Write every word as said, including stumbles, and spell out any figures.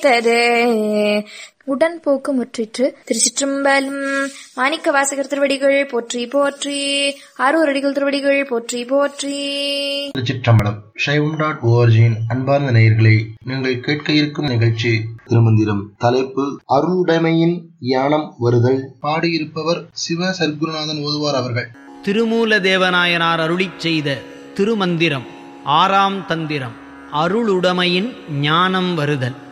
உடன்போக்கு முற்றிற்று. திருச்சிற்றம்பலம். மாணிக்க வாசகர் திருவடிகள் போற்றி போற்றி. ஆரூர் அடிகள் திருவடிகள் போற்றி போற்றி. திருச்சிற்றம்பலம். சைவம் டாட் ஓஆர்ஜியின் அன்பார்ந்த நேயர்களே, நீங்கள் கேட்க இருக்கும் நிகழ்ச்சி திருமந்திரம். தலைப்பு அருளுடைமையின் யானம் வருதல். பாடியிருப்பவர் சிவ சர்க்குருநாதன் ஓதுவார் அவர்கள். திருமூல தேவநாயனார் அருளிச் செய்த திருமந்திரம் ஆறாம் தந்திரம். அருளுடைமையின் ஞானம் வருதல்.